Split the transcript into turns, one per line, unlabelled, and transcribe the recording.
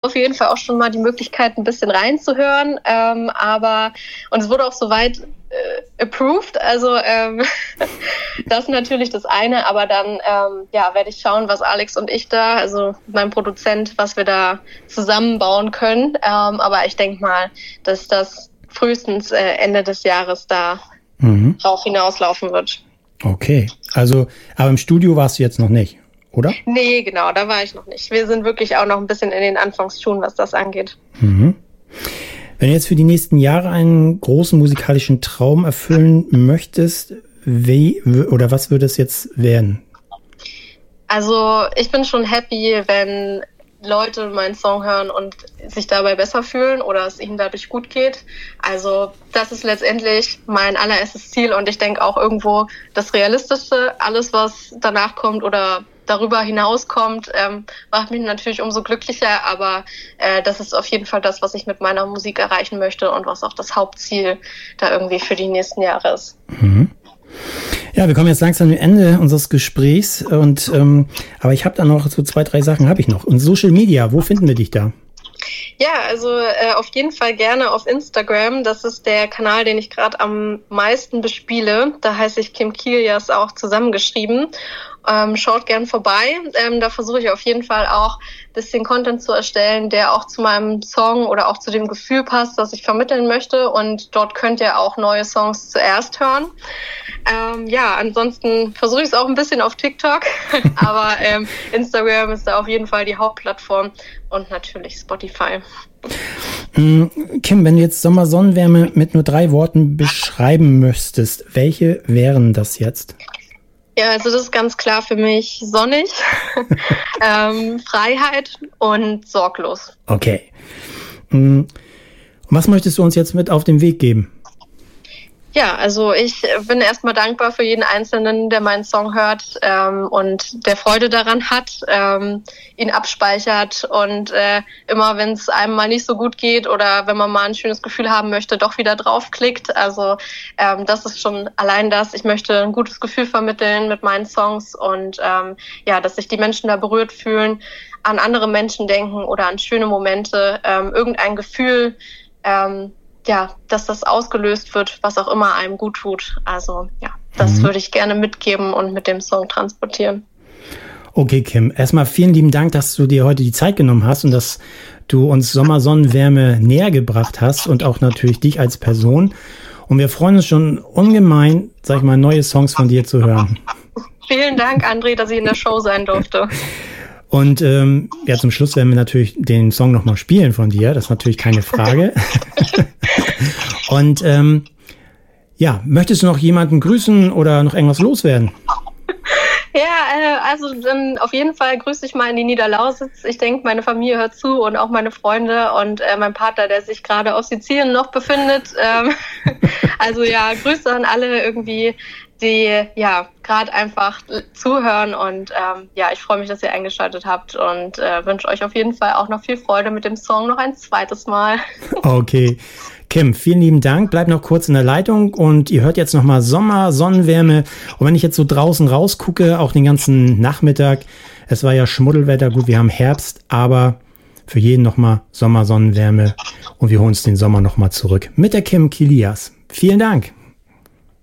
auf jeden Fall auch schon mal die Möglichkeit, ein bisschen reinzuhören. Und es wurde auch soweit approved. Also das ist natürlich das eine. Aber dann werde ich schauen, was Alex und ich da, also mein Produzent, was wir da zusammenbauen können. Aber ich denke mal, dass das frühestens Ende des Jahres da drauf hinauslaufen wird.
Okay, also, aber im Studio warst du jetzt noch nicht, oder?
Nee, genau, da war ich noch nicht. Wir sind wirklich auch noch ein bisschen in den Anfangsschuhen, was das angeht.
Mhm. Wenn du jetzt für die nächsten Jahre einen großen musikalischen Traum erfüllen möchtest, was würde es jetzt werden?
Also, ich bin schon happy, wenn Leute meinen Song hören und sich dabei besser fühlen oder es ihnen dadurch gut geht. Also das ist letztendlich mein allererstes Ziel und ich denke auch irgendwo das Realistische. Alles, was danach kommt oder darüber hinaus kommt, macht mich natürlich umso glücklicher, aber das ist auf jeden Fall das, was ich mit meiner Musik erreichen möchte und was auch das Hauptziel da irgendwie für die nächsten Jahre ist.
Mhm. Ja, wir kommen jetzt langsam am Ende unseres Gesprächs aber ich habe da noch so 2, 3 Sachen habe ich noch. Und Social Media, wo finden wir dich da?
Ja, also auf jeden Fall gerne auf Instagram. Das ist der Kanal, den ich gerade am meisten bespiele. Da heiße ich Kim Kilias auch zusammengeschrieben. Schaut gern vorbei. Da versuche ich auf jeden Fall auch ein bisschen Content zu erstellen, der auch zu meinem Song oder auch zu dem Gefühl passt, das ich vermitteln möchte. Und dort könnt ihr auch neue Songs zuerst hören. Ansonsten versuche ich es auch ein bisschen auf TikTok. Aber Instagram ist da auf jeden Fall die Hauptplattform und natürlich Spotify.
Kim, wenn du jetzt Sommer-Sonnenwärme mit nur 3 Worten beschreiben müsstest, welche wären das jetzt?
Ja, also das ist ganz klar für mich sonnig, Freiheit und sorglos.
Okay. Was möchtest du uns jetzt mit auf den Weg geben?
Ja, also ich bin erstmal dankbar für jeden Einzelnen, der meinen Song hört und der Freude daran hat, ihn abspeichert und immer, wenn es einem mal nicht so gut geht oder wenn man mal ein schönes Gefühl haben möchte, doch wieder draufklickt. Also das ist schon allein das. Ich möchte ein gutes Gefühl vermitteln mit meinen Songs und dass sich die Menschen da berührt fühlen, an andere Menschen denken oder an schöne Momente, irgendein Gefühl, dass das ausgelöst wird, was auch immer einem gut tut. Also das würde ich gerne mitgeben und mit dem Song transportieren.
Okay, Kim, erstmal vielen lieben Dank, dass du dir heute die Zeit genommen hast und dass du uns Sommersonnenwärme näher gebracht hast und auch natürlich dich als Person. Und wir freuen uns schon ungemein, neue Songs von dir zu hören.
Vielen Dank, André, dass ich in der Show sein durfte.
Und zum Schluss werden wir natürlich den Song nochmal spielen von dir. Das ist natürlich keine Frage. Und möchtest du noch jemanden grüßen oder noch irgendwas loswerden?
Ja, also dann auf jeden Fall grüße ich mal in die Niederlausitz. Ich denke, meine Familie hört zu und auch meine Freunde und mein Partner, der sich gerade auf Sizilien noch befindet. Grüße an alle irgendwie, die gerade einfach zuhören und ich freue mich, dass ihr eingeschaltet habt und wünsche euch auf jeden Fall auch noch viel Freude mit dem Song noch ein zweites Mal. Okay.
Kim, vielen lieben Dank. Bleib noch kurz in der Leitung und ihr hört jetzt nochmal Sommer, Sonnenwärme. Und wenn ich jetzt so draußen rausgucke, auch den ganzen Nachmittag, es war ja Schmuddelwetter, gut, wir haben Herbst, aber für jeden nochmal Sommer, Sonnenwärme und wir holen uns den Sommer nochmal zurück mit der Kim Kilias. Vielen Dank.